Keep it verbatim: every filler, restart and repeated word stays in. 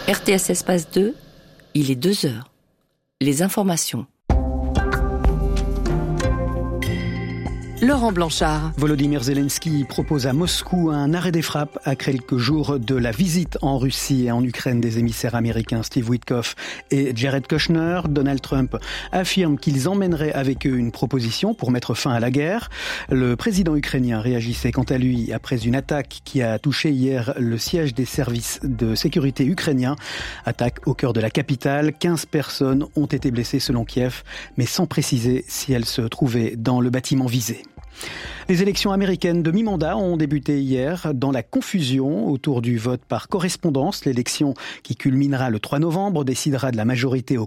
R T S Espace deux, il est deux heures. Les informations. Laurent Blanchard. Volodymyr Zelensky propose à Moscou un arrêt des frappes à quelques jours de la visite en Russie et en Ukraine des émissaires américains Steve Witkoff et Jared Kushner. Donald Trump affirme qu'ils emmèneraient avec eux une proposition pour mettre fin à la guerre. Le président ukrainien réagissait quant à lui après une attaque qui a touché hier le siège des services de sécurité ukrainiens. Attaque au cœur de la capitale. quinze personnes ont été blessées selon Kiev, mais sans préciser si elles se trouvaient dans le bâtiment visé. Les élections américaines de mi-mandat ont débuté hier dans la confusion autour du vote par correspondance. L'élection qui culminera le trois novembre décidera de la majorité au